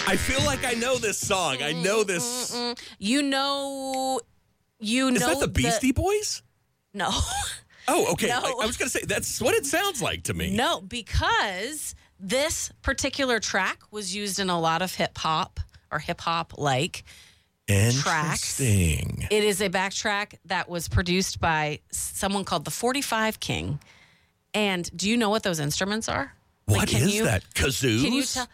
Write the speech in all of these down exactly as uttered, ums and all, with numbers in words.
I feel like I know this song. I know this. Mm-mm. You know, you Is know. that the Beastie Boys? No. Oh, okay. No. I, I was going to say, that's what it sounds like to me. No, because this particular track was used in a lot of hip hop or hip hop like tracks. Interesting. It is a backtrack that was produced by someone called the forty-five King. And do you know what those instruments are? What like, can is you, that? Kazoos? Can you tell?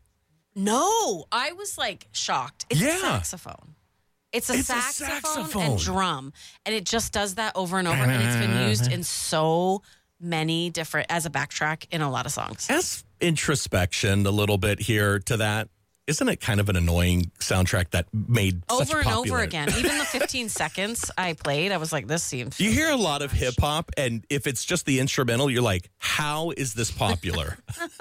No, I was like shocked. It's Yeah. a saxophone. It's a, It's a saxophone, saxophone. and drum. And it just does that over and over. And it's been used in so many different, as a backtrack in a lot of songs. As introspection a little bit here to that, isn't it kind of an annoying soundtrack that made such Over and popular- over again. Even the fifteen seconds I played, I was like, this seems... You hear a lot of hip hop, and if it's just the instrumental, you're like, how is this popular?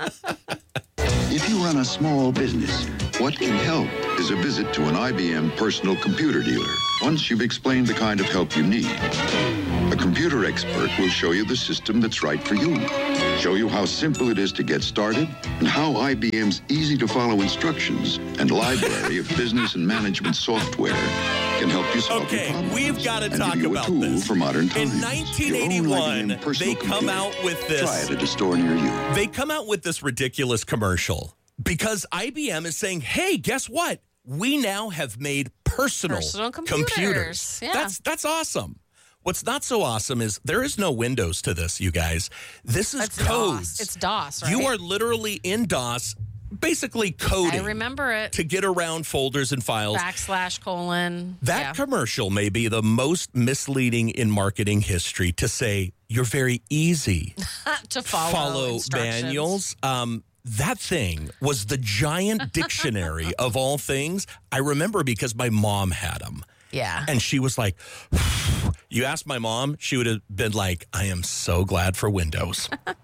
If you run a small business, what can help is a visit to an I B M personal computer dealer. Once you've explained the kind of help you need, a computer expert will show you the system that's right for you, show you how simple it is to get started, and how I B M's easy-to-follow instructions and library of business and management software can help you solve your Okay, problems. we've got to and talk give you about a tool this. for modern times. In Your own nineteen I B M eighty-one, personal they come computer. out with this. Try it at a store near you. They come out with this ridiculous commercial because I B M is saying, hey, guess what? We now have made personal, Personal computers. Yeah. That's that's awesome. What's not so awesome is there is no Windows to this, you guys. This is It's codes. DOS. It's DOS, right? You are literally in DOS, basically coding. I remember it. To get around folders and files. Backslash colon. That yeah. commercial may be the most misleading in marketing history to say you're very easy to follow, instructions. manuals. Um, that thing was the giant dictionary of all things. I remember because my mom had them. Yeah. And she was like, you asked my mom, she would have been like, I am so glad for Windows.